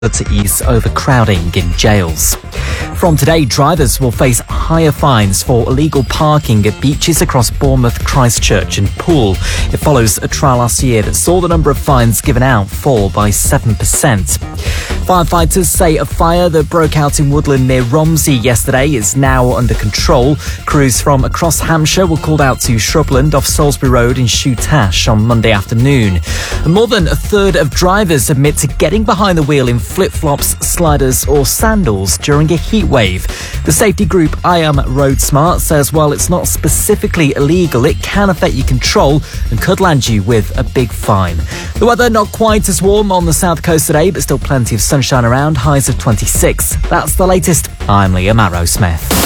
to ease overcrowding in jails. From today, drivers will face higher fines for illegal parking at beaches across Bournemouth, Christchurch and Poole. It follows a trial last year that saw the number of fines given out fall by 7%. Firefighters say a fire that broke out in Woodland near Romsey yesterday is now under control. Crews from across Hampshire were called out to shrubland off Salisbury Road in Shoetash on Monday afternoon. And more than a third of drivers admit to getting behind the wheel in flip-flops, sliders or sandals during a heat wave. The safety group I Am Road Smart says while it's not specifically illegal, it can affect your control and could land you with a big fine. The weather not quite as warm on the south coast today, but still plenty of sunshine around, highs of 26. That's the latest. I'm Liam Arrowsmith.